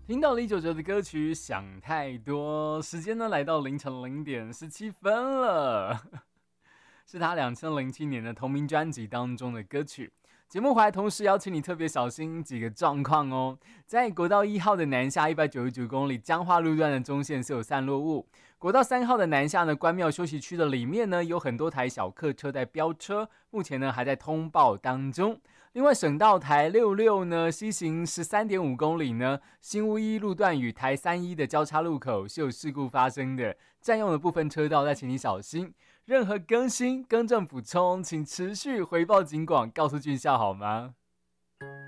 听到李玖哲的歌曲《想太多》，时间呢来到凌晨0点17分了，是他2007年的同名专辑当中的歌曲。节目回来同时邀请你特别小心几个状况哦。在国道1号的南下199公里彰化路段的中线是有散落物，国道3号的南下呢，关庙休息区的里面呢有很多台小客车在飙车，目前呢还在通报当中。另外省道台66呢西行13.5公里呢，新屋一路段与台31的交叉路口是有事故发生的，占用的部分车道再请你小心。任何更新、更正、补充，请持续回报警广，告诉俊孝好吗？